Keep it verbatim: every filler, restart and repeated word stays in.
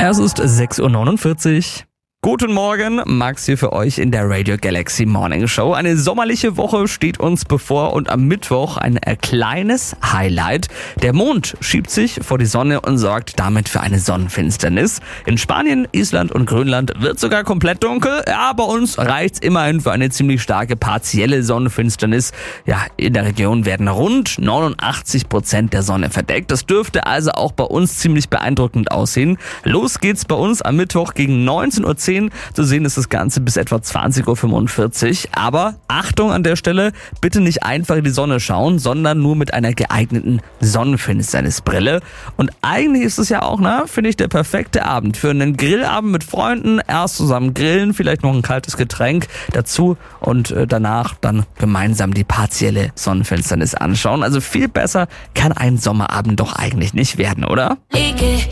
Es ist sechs Uhr neunundvierzig. Guten Morgen, Max hier für euch in der Radio Galaxy Morning Show. Eine sommerliche Woche steht uns bevor und am Mittwoch ein kleines Highlight. Der Mond schiebt sich vor die Sonne und sorgt damit für eine Sonnenfinsternis. In Spanien, Island und Grönland wird sogar komplett dunkel. Ja, bei uns reicht's immerhin für eine ziemlich starke partielle Sonnenfinsternis. Ja, in der Region werden rund neunundachtzig Prozent der Sonne verdeckt. Das dürfte also auch bei uns ziemlich beeindruckend aussehen. Los geht's bei uns am Mittwoch gegen neunzehn Uhr zehn. Zu sehen ist das Ganze bis etwa zwanzig Uhr fünfundvierzig. Aber Achtung an der Stelle, bitte nicht einfach in die Sonne schauen, sondern nur mit einer geeigneten Sonnenfinsternisbrille. Und eigentlich ist es ja auch, na, finde ich, der perfekte Abend für einen Grillabend mit Freunden. Erst zusammen grillen, vielleicht noch ein kaltes Getränk dazu und danach dann gemeinsam die partielle Sonnenfinsternis anschauen. Also viel besser kann ein Sommerabend doch eigentlich nicht werden, oder?